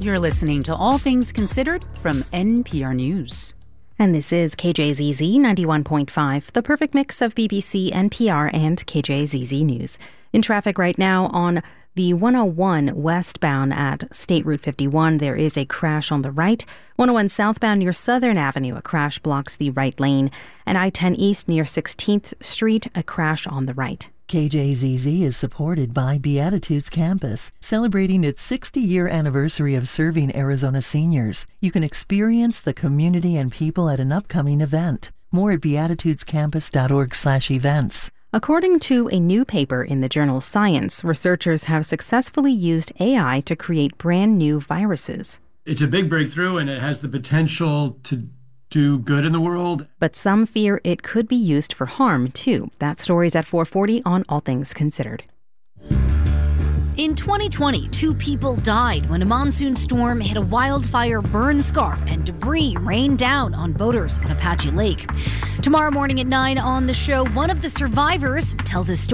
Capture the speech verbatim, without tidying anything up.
You're listening to All Things Considered from N P R News. And this is K J Z Z ninety-one point five, the perfect mix of B B C, N P R, and K J Z Z News. In traffic right now on the one oh one westbound at State Route fifty-one, there is a crash on the right. one oh one southbound near Southern Avenue, a crash blocks the right lane. And I ten east near sixteenth Street, a crash on the right. K J Z Z is supported by Beatitudes Campus, celebrating its sixty-year anniversary of serving Arizona seniors. You can experience the community and people at an upcoming event. More at beatitudescampus.org slash events. According to a new paper in the journal Science, researchers have successfully used A I to create brand new viruses. It's a big breakthrough, and it has the potential to do good in the world. But some fear it could be used for harm, too. That story's at four forty on All Things Considered. In twenty twenty, two people died when a monsoon storm hit a wildfire burn scar and debris rained down on boaters on Apache Lake. Tomorrow morning at nine on the show, one of the survivors tells his story.